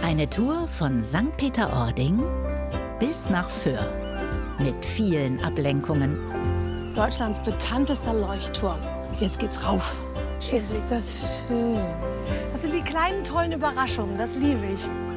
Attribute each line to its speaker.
Speaker 1: Eine Tour von St. Peter-Ording bis nach Föhr. Mit vielen Ablenkungen.
Speaker 2: Deutschlands bekanntester Leuchtturm. Jetzt geht's rauf. Ist das schön. Das sind die kleinen, tollen Überraschungen. Das liebe ich.